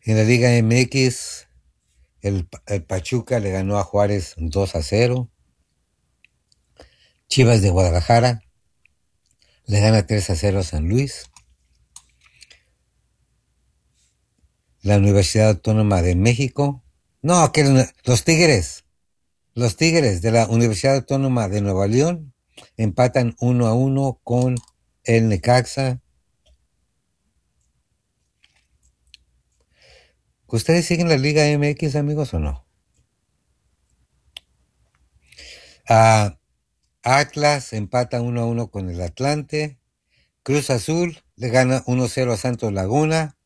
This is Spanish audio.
En la Liga MX, el Pachuca le ganó a Juárez 2-0. Chivas de Guadalajara le gana 3-0 a San Luis. La Universidad Autónoma de México. No, los Tigres. Los Tigres de la Universidad Autónoma de Nuevo León empatan 1-1 con el Necaxa. ¿Ustedes siguen la Liga MX, amigos, o no? Ah, Atlas empata 1-1 con el Atlante. Cruz Azul le gana 1-0 a Santos Laguna.